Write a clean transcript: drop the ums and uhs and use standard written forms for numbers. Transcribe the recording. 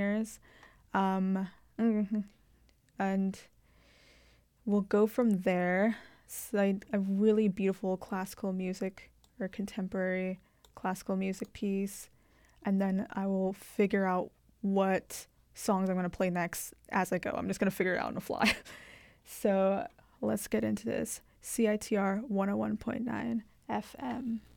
singers. Mhm. And we'll go from there. So a really beautiful classical music or contemporary classical music piece, and then I will figure out what songs I'm going to play next as I go. I'm just going to figure it out on the fly. So let's get into this. CITR 101.9 FM.